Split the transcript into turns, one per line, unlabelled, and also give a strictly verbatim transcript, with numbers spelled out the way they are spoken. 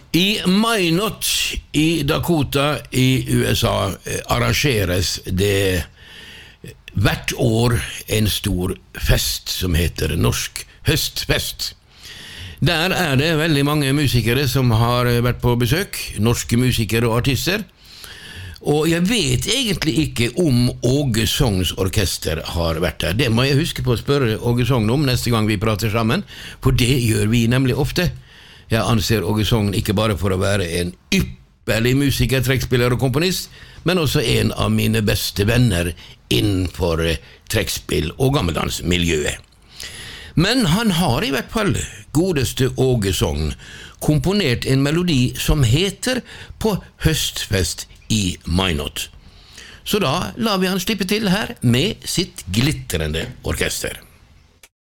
I Minot i Dakota i U S A arrangeres det hvert år en stor fest som heter Norsk Høstfest. Der er det veldig mange musikere som har vært på besøk, norske musikere og artister. Og jeg vet egentlig ikke om Åge Sogns orkester har vært der. Det må jeg huske på å spørre Åge Sogn om neste gang vi prater sammen, for det gjør vi nemlig ofte. Jeg anser Åge Sogn ikke bare for å være en ypperlig musiker, trekkspiller og komponist, men også en av mine beste venner innenfor trekkspill og gammeldansmiljøet. Men han har i hvert fall, godeste Åge Sogn, komponert en melodi som heter På høstfest i Minot. Så da lar vi han slippe til her med sitt glitrende orkester.